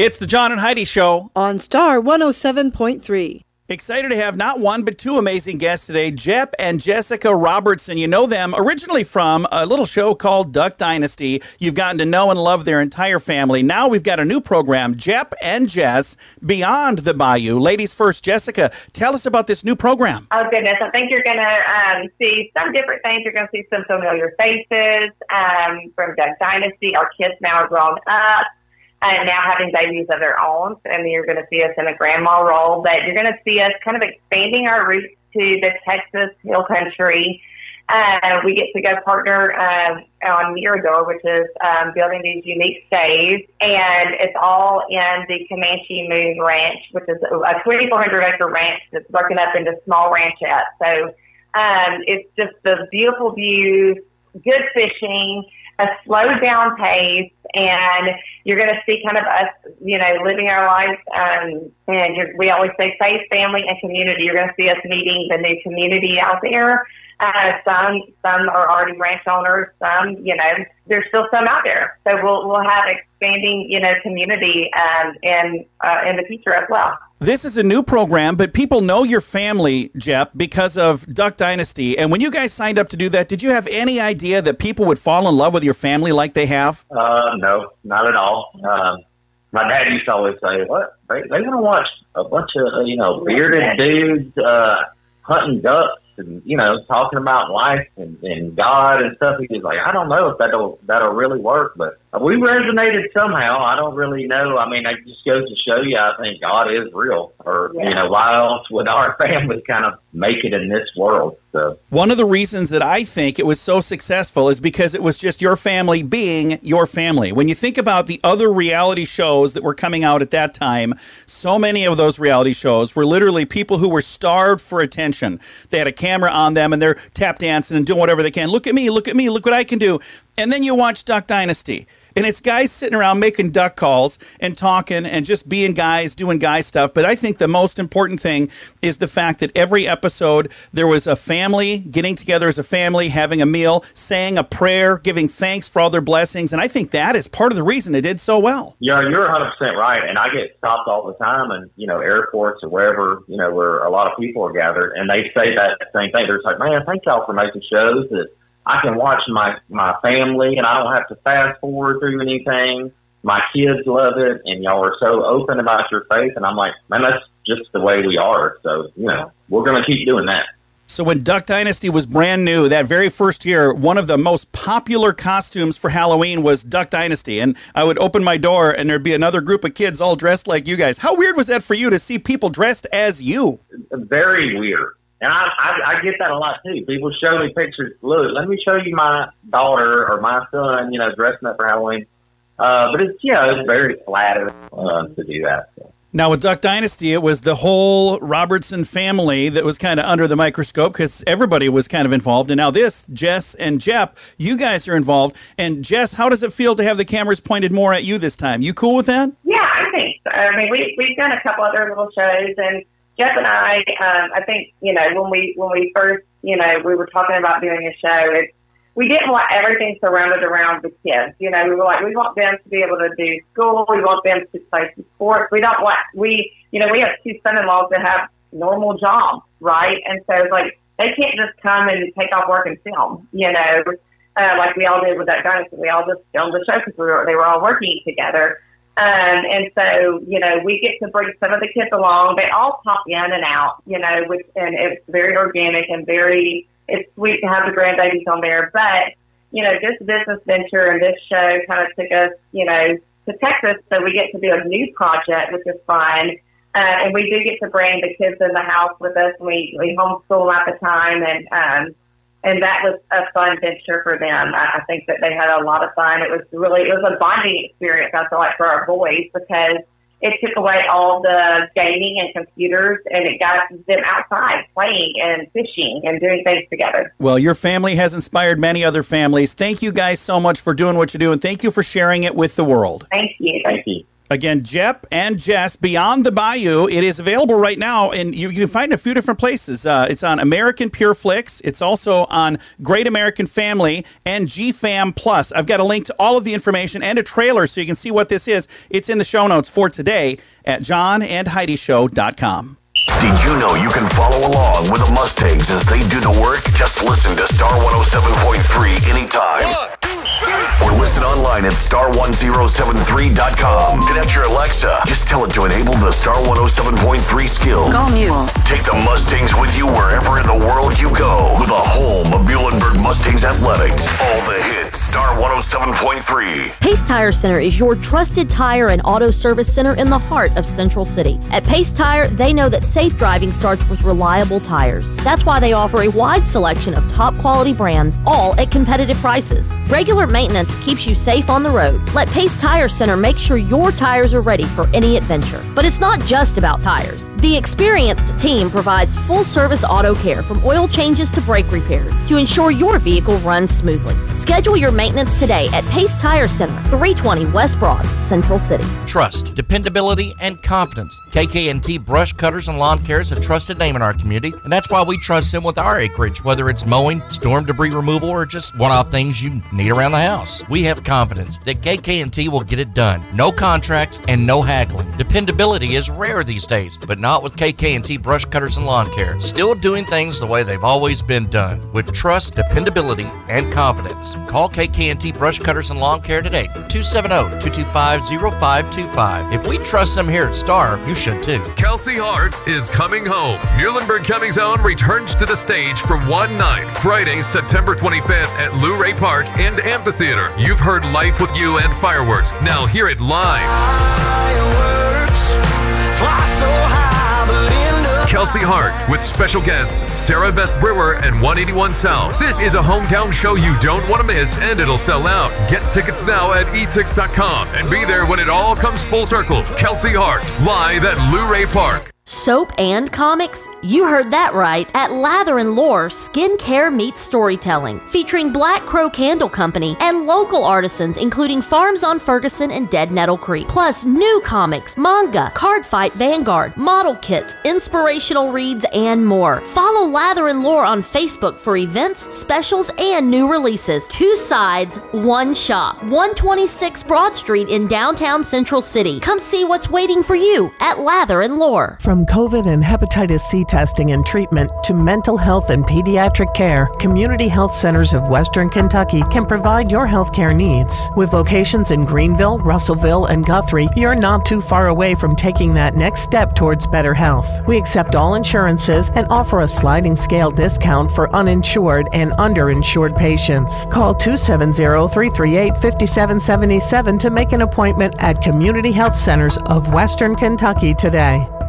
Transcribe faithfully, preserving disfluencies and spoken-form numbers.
It's the John and Heidi Show on Star one oh seven point three. Excited to have not one, but two amazing guests today, Jep and Jessica Robertson. You know them originally from a little show called Duck Dynasty. You've gotten to know and love their entire family. Now we've got a new program, Jep and Jess, Beyond the Bayou. Ladies first, Jessica, tell us about this new program. Oh, goodness. I think you're going to um, see some different things. You're going to see some familiar faces um, from Duck Dynasty. Our kids now are grown up and now having babies of their own, and you're going to see us in a grandma role, but you're going to see us kind of expanding our roots to the Texas Hill Country. Uh, we get to go partner uh, on Mirador, which is um, building these unique stays, and it's all in the Comanche Moon Ranch, which is a twenty-four hundred acre ranch that's broken up into small ranchettes. So um, it's just the beautiful views, good fishing, a slowed down pace, and you're going to see kind of us, you know, living our lives. Um, and you're, we always say faith, family, and community. You're going to see us meeting the new community out there. Uh, some some are already ranch owners. Some, you know, there's still some out there. So we'll we'll have expanding, you know, community um, in uh, in the future as well. This is a new program, but people know your family, Jep, because of Duck Dynasty. And when you guys signed up to do that, did you have any idea that people would fall in love with your family like they have? Uh, no, not at all. Um, my dad used to always say, "What? They, they want to watch a bunch of, uh, you know, bearded dudes uh, hunting ducks and, you know, talking about life and, and God and stuff." He was like, "I don't know if that'll that'll really work, but we resonated somehow. I don't really know. I mean, it just goes to show you, I think God is real. Or, yeah. you know, why else would our family kind of make it in this world?" So one of the reasons that I think it was so successful is because it was just your family being your family. When you think about the other reality shows that were coming out at that time, so many of those reality shows were literally people who were starved for attention. They had a camera on them and they're tap dancing and doing whatever they can. Look at me, look at me, look what I can do. And then you watch Duck Dynasty. And it's guys sitting around making duck calls and talking and just being guys, doing guy stuff. But I think the most important thing is the fact that every episode there was a family getting together as a family, having a meal, saying a prayer, giving thanks for all their blessings. And I think that is part of the reason it did so well. Yeah, you're one hundred percent right. And I get stopped all the time and, you know, airports or wherever, you know, where a lot of people are gathered. And they say that same thing. They're like, "Man, thank y'all for making shows that I can watch my, my family and I don't have to fast forward through anything. My kids love it and y'all are so open about your faith." And I'm like, man, that's just the way we are. So, you know, we're going to keep doing that. So when Duck Dynasty was brand new, that very first year, one of the most popular costumes for Halloween was Duck Dynasty. And I would open my door and there'd be another group of kids all dressed like you guys. How weird was that for you to see people dressed as you? Very weird. And I, I, I get that a lot, too. People show me pictures. Look, let me show you my daughter or my son, you know, dressing up for Halloween. Uh, but it's, yeah, it's very flattering uh, to do that. So. Now, with Duck Dynasty, it was the whole Robertson family that was kind of under the microscope because everybody was kind of involved. And now this, Jess and Jep, you guys are involved. And Jess, how does it feel to have the cameras pointed more at you this time? You cool with that? Yeah, I think so. I mean, we, we've done a couple other little shows, and Jep and I, um, I think, you know, when we when we first, you know, we were talking about doing a show, it, we didn't want everything surrounded around the kids. You know, we were like, we want them to be able to do school. We want them to play some sports. We don't want, we, you know, we have two son-in-laws that have normal jobs, right? And so, like, they can't just come and take off work and film, you know, uh, like we all did with that dynasty. We all just filmed the show because we were, they were all working together. Um, and so, you know, we get to bring some of the kids along. They all pop in and out, you know, which, and it's very organic and very, it's sweet to have the grandbabies on there. But, you know, this business venture and this show kind of took us, you know, to Texas. So we get to do a new project, which is fun. Uh, and we do get to bring the kids in the house with us. We, we homeschool at the time. And, um, And that was a fun venture for them. I think that they had a lot of fun. It was really, it was a bonding experience, I feel like, for our boys because it took away all the gaming and computers and it got them outside playing and fishing and doing things together. Well, your family has inspired many other families. Thank you guys so much for doing what you do, and thank you for sharing it with the world. Thank you. Thank you. Again, Jep and Jess, Beyond the Bayou. It is available right now, and you, you can find it in a few different places. Uh, it's on American Pure Flix. It's also on Great American Family and G Fam Plus. I've got a link to all of the information and a trailer so you can see what this is. It's in the show notes for today at john and heidi show dot com. Did you know you can follow along with the Mustangs as they do the work? Just listen to Star one oh seven point three anytime. One, two, three. Or listen online at star one oh seven three dot com. Connect your Alexa. Just tell it to enable the Star one oh seven point three skill. Go Mules. Take the Mustangs with you wherever in the world you go. With the home of Muhlenberg Mustangs Athletics. All the hits. Star one oh seven point three. Pace Tire Center is your trusted tire and auto service center in the heart of Central City. At Pace Tire, they know that safe driving starts with reliable tires. That's why they offer a wide selection of top quality brands, all at competitive prices. Regular maintenance keeps you safe on the road. Let Pace Tire Center make sure your tires are ready for any adventure. But it's not just about tires. The experienced team provides full-service auto care from oil changes to brake repairs to ensure your vehicle runs smoothly. Schedule your maintenance today at Pace Tire Center, three twenty West Broad, Central City. Trust, dependability, and confidence. K K and T Brush Cutters and Lawn Care is a trusted name in our community, and that's why we trust them with our acreage, whether it's mowing, storm debris removal, or just one-off things you need around the house. We have confidence that K K and T will get it done. No contracts and no haggling. Dependability is rare these days, but not with K K and T Brush Cutters and Lawn Care. Still doing things the way they've always been done, with trust, dependability, and confidence. Call K K and T Brush Cutters and Lawn Care today, two seven zero, two two five, zero five two five. If we trust them here at Star, you should too. Kelsey Hart is coming home. Muhlenberg Coming Zone returns to the stage for one night, Friday, September twenty-fifth at Luray Park and Amphitheater. You've heard Life With You and Fireworks. Now hear it live. Fireworks fly so high. Kelsey Hart with special guests Sarah Beth Brewer and one eighty-one South. This is a hometown show you don't want to miss, and it'll sell out. Get tickets now at e tix dot com and be there when it all comes full circle. Kelsey Hart, live at Luray Park. Soap and comics? You heard that right. At Lather and Lore, skincare meets storytelling, featuring Black Crow Candle Company and local artisans, including Farms on Ferguson and Dead Nettle Creek. Plus new comics, manga, Card Fight Vanguard, model kits, inspirational reads, and more. Follow Lather and Lore on Facebook for events, specials, and new releases. Two sides, one shop. one twenty-six Broad Street in downtown Central City. Come see what's waiting for you at Lather and Lore. From COVID and hepatitis C testing and treatment to mental health and pediatric care, Community Health Centers of Western Kentucky can provide your health care needs. With locations in Greenville, Russellville, and Guthrie, you're not too far away from taking that next step towards better health. We accept all insurances and offer a sliding scale discount for uninsured and underinsured patients. Call two seven zero, three three eight, five seven seven seven to make an appointment at Community Health Centers of Western Kentucky today.